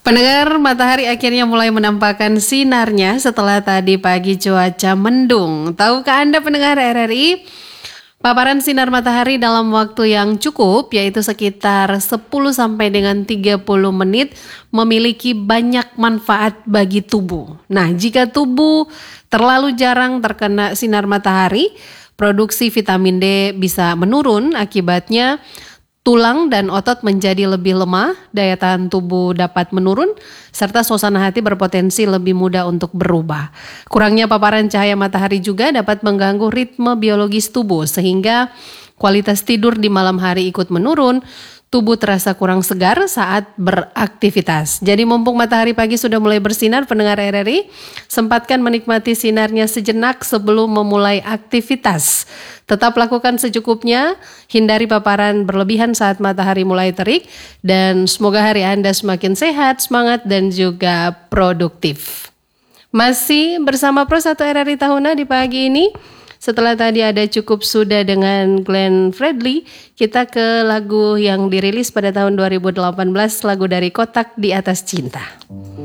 Pendengar, matahari akhirnya mulai menampakkan sinarnya setelah tadi pagi cuaca mendung. Tahukah Anda pendengar RRI? Paparan sinar matahari dalam waktu yang cukup, yaitu sekitar 10 sampai dengan 30 menit, memiliki banyak manfaat bagi tubuh. Nah, jika tubuh terlalu jarang terkena sinar matahari, produksi vitamin D bisa menurun, akibatnya tulang dan otot menjadi lebih lemah, daya tahan tubuh dapat menurun, serta suasana hati berpotensi lebih mudah untuk berubah. Kurangnya paparan cahaya matahari juga dapat mengganggu ritme biologis tubuh, sehingga kualitas tidur di malam hari ikut menurun, tubuh terasa kurang segar saat beraktivitas. Jadi mumpung matahari pagi sudah mulai bersinar, pendengar RRI, sempatkan menikmati sinarnya sejenak sebelum memulai aktivitas. Tetap lakukan secukupnya, hindari paparan berlebihan saat matahari mulai terik, dan semoga hari Anda semakin sehat, semangat, dan juga produktif. Masih bersama Pro 1 RRI Tahuna di pagi ini. Setelah tadi ada Cukup Sudah dengan Glenn Fredly, kita ke lagu yang dirilis pada tahun 2018, lagu dari Kotak di Atas Cinta.